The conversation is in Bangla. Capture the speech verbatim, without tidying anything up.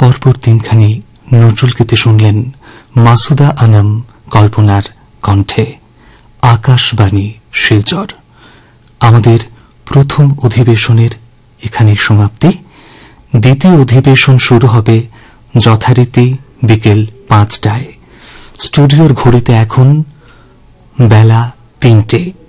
পরপর তিনখানি নজরুল গীতি শুনলেন মাসুদা আনাম কল্পনার কণ্ঠে। আকাশবাণী শিলচর। আমাদের প্রথম অধিবেশনের এখানে সমাপ্তি। দ্বিতীয় অধিবেশন শুরু হবে যথারীতি বিকেল পাঁচটায়। স্টুডিওর ঘড়িতে এখন বেলা তিনটে।